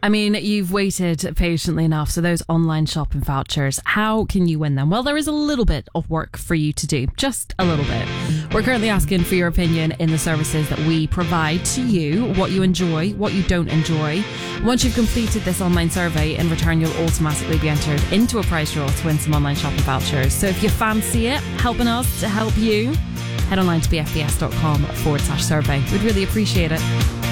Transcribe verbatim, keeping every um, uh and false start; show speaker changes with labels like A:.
A: I mean, you've waited patiently enough. So those online shopping vouchers, how can you win them? Well, there is a little bit of work for you to do, just a little bit. We're currently asking for your opinion in the services that we provide to you, what you enjoy, what you don't enjoy. Once you've completed this online survey, in return, you'll automatically be entered into a prize draw to win some online shopping vouchers. So if you fancy it, helping us to help you, head online to bfbs.com forward slash survey. We'd really appreciate it.